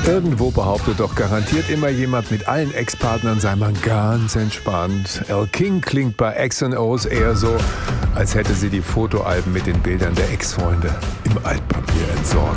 Irgendwo behauptet doch garantiert immer jemand, mit allen Ex-Partnern sei man ganz entspannt. Elle King klingt bei X&Os eher so, als hätte sie die Fotoalben mit den Bildern der Ex-Freunde im Altpapier entsorgt.